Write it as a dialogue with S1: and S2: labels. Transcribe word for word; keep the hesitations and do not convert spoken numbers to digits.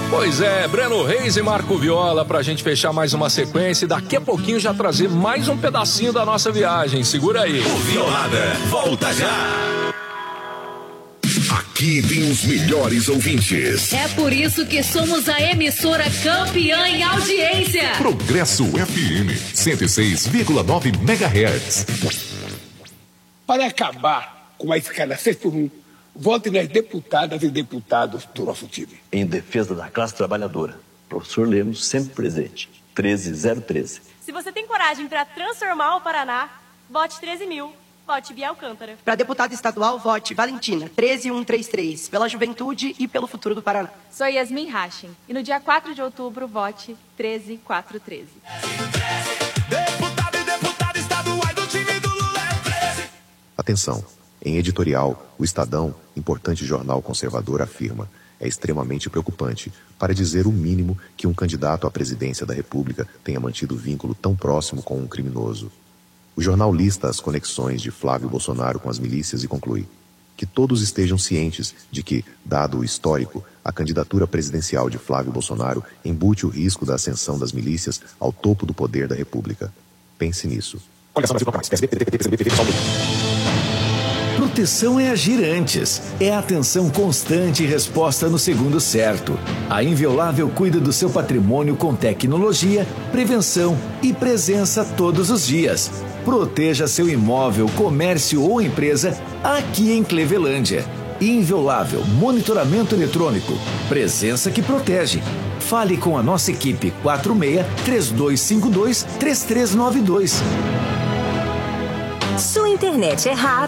S1: Pois é, Breno Reis e Marco Viola pra gente fechar mais uma sequência e daqui a pouquinho já trazer mais um pedacinho da nossa viagem. Segura aí.
S2: O Violada volta já. Aqui tem os melhores ouvintes.
S3: É por isso que somos a emissora campeã em audiência.
S2: Progresso F M, cento e seis vírgula nove megahertz.
S4: Para acabar com a escalação por um, vote nas deputadas e deputados do nosso time.
S5: Em defesa da classe trabalhadora, professor Lemos sempre presente, treze zero treze.
S6: Se você tem coragem para transformar o Paraná, vote treze mil. Vote Bia Alcântara.
S7: Para deputada estadual, vote Valentina, treze mil cento e trinta e três, pela juventude e pelo futuro do Paraná.
S6: Sou Yasmin Hashim e no dia quatro de outubro, vote treze mil quatrocentos e treze.
S2: Deputado e deputada estaduais do time do Lula é treze.
S8: Atenção, em editorial, o Estadão, importante jornal conservador, afirma: é extremamente preocupante, para dizer o mínimo, que um candidato à presidência da República tenha mantido vínculo tão próximo com um criminoso. O jornal lista as conexões de Flávio Bolsonaro com as milícias e conclui que todos estejam cientes de que, dado o histórico, a candidatura presidencial de Flávio Bolsonaro embute o risco da ascensão das milícias ao topo do poder da República. Pense nisso.
S9: Proteção é agir antes. É atenção constante e resposta no segundo certo. A Inviolável cuida do seu patrimônio com tecnologia, prevenção e presença todos os dias. Proteja seu imóvel, comércio ou empresa aqui em Clevelândia. Inviolável, monitoramento eletrônico, presença que protege. Fale com a nossa equipe quatro seis, três dois cinco dois, três três nove dois.
S10: Sua internet é rápida.